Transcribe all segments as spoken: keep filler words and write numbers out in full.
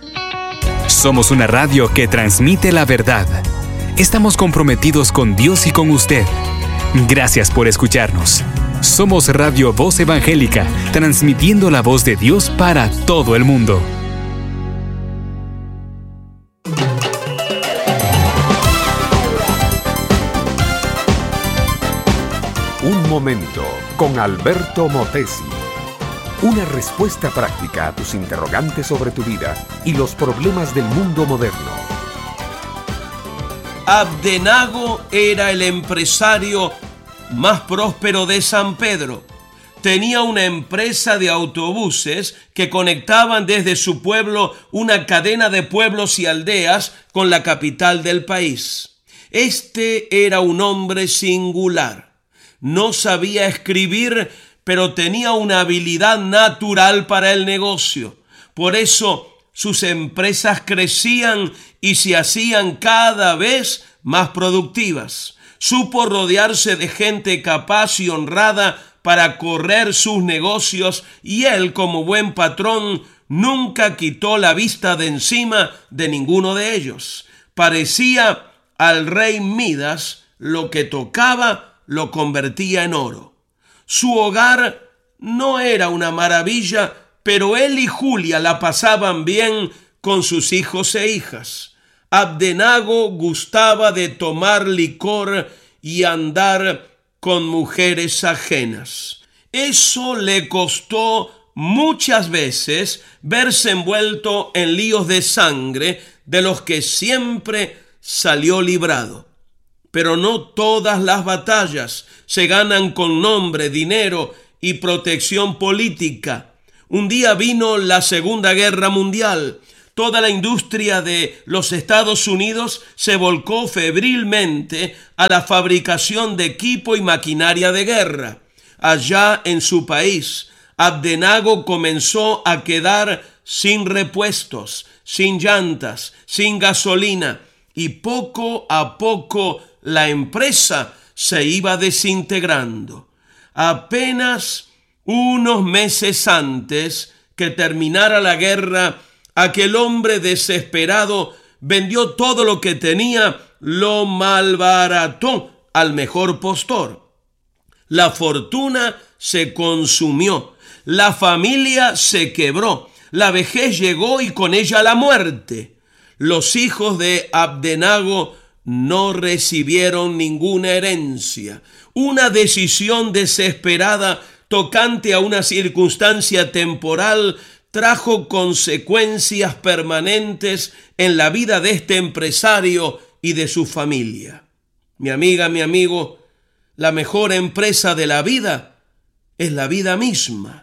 Somos una radio que transmite la verdad. Estamos comprometidos con Dios y con usted. Gracias por escucharnos. Somos Radio Voz Evangélica, transmitiendo la voz de Dios para todo el mundo. Un momento con Alberto Motesi. Una respuesta práctica a tus interrogantes sobre tu vida y los problemas del mundo moderno. Abdenago era el empresario más próspero de San Pedro. Tenía una empresa de autobuses que conectaban desde su pueblo una cadena de pueblos y aldeas con la capital del país. Este era un hombre singular. No sabía escribir, pero tenía una habilidad natural para el negocio. Por eso sus empresas crecían y se hacían cada vez más productivas. Supo rodearse de gente capaz y honrada para correr sus negocios, y él, como buen patrón, nunca quitó la vista de encima de ninguno de ellos. Parecía al rey Midas: lo que tocaba lo convertía en oro. Su hogar no era una maravilla, pero él y Julia la pasaban bien con sus hijos e hijas. Abdenago gustaba de tomar licor y andar con mujeres ajenas. Eso le costó muchas veces verse envuelto en líos de sangre, de los que siempre salió librado. Pero no todas las batallas se ganan con nombre, dinero y protección política. Un día vino la Segunda Guerra Mundial. Toda la industria de los Estados Unidos se volcó febrilmente a la fabricación de equipo y maquinaria de guerra. Allá en su país, Abdenago comenzó a quedar sin repuestos, sin llantas, sin gasolina, y poco a poco la empresa se iba desintegrando. Apenas unos meses antes que terminara la guerra, aquel hombre desesperado vendió todo lo que tenía, lo malbarató al mejor postor. La fortuna se consumió, la familia se quebró, la vejez llegó y con ella la muerte. Los hijos de Abdenago no recibieron ninguna herencia. Una decisión desesperada tocante a una circunstancia temporal trajo consecuencias permanentes en la vida de este empresario y de su familia. Mi amiga, mi amigo, la mejor empresa de la vida es la vida misma.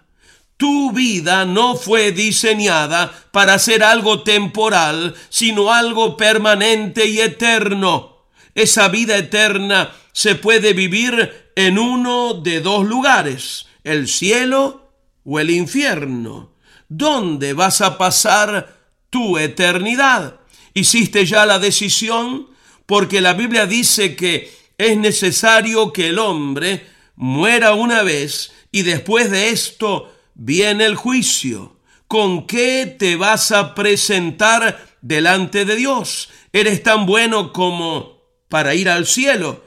Tu vida no fue diseñada para ser algo temporal, sino algo permanente y eterno. Esa vida eterna se puede vivir en uno de dos lugares: el cielo o el infierno. ¿Dónde vas a pasar tu eternidad? ¿Hiciste ya la decisión? Porque la Biblia dice que es necesario que el hombre muera una vez y después de esto viene el juicio. ¿Con qué te vas a presentar delante de Dios? ¿Eres tan bueno como para ir al cielo?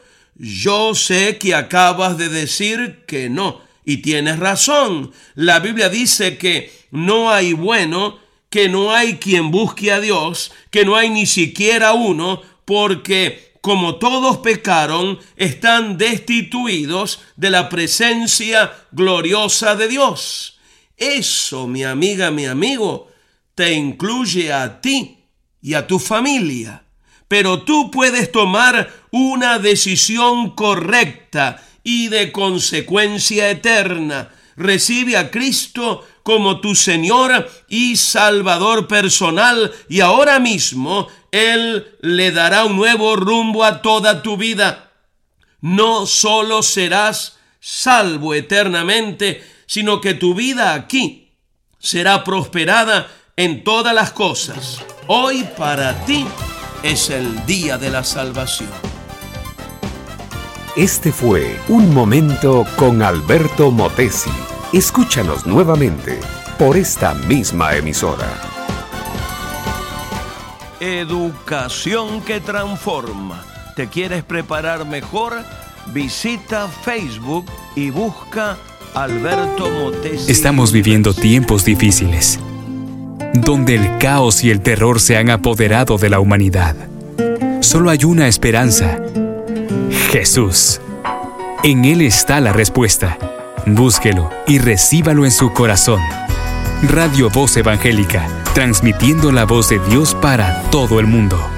Yo sé que acabas de decir que no, y tienes razón. La Biblia dice que no hay bueno, que no hay quien busque a Dios, que no hay ni siquiera uno, porque como todos pecaron, están destituidos de la presencia gloriosa de Dios. Eso, mi amiga, mi amigo, te incluye a ti y a tu familia. Pero tú puedes tomar una decisión correcta y de consecuencia eterna. Recibe a Cristo como tu Señor y Salvador personal, y ahora mismo Él le dará un nuevo rumbo a toda tu vida. No solo serás salvo eternamente, sino que tu vida aquí será prosperada en todas las cosas. Hoy para ti es el día de la salvación. Este fue Un Momento con Alberto Motesi. Escúchanos nuevamente por esta misma emisora. Educación que transforma. ¿Te quieres preparar mejor? Visita Facebook y busca Alberto Motesi. Estamos viviendo tiempos difíciles, donde el caos y el terror se han apoderado de la humanidad. Solo hay una esperanza: Jesús. En Él está la respuesta. Búsquelo y recíbalo en su corazón. Radio Voz Evangélica, transmitiendo la voz de Dios para todo el mundo.